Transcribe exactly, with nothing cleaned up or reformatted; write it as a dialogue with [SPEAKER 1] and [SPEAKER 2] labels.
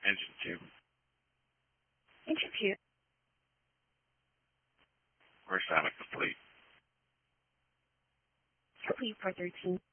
[SPEAKER 1] Engine two.
[SPEAKER 2] Engine two.
[SPEAKER 1] Rear assignment complete.
[SPEAKER 2] Complete for thirteen.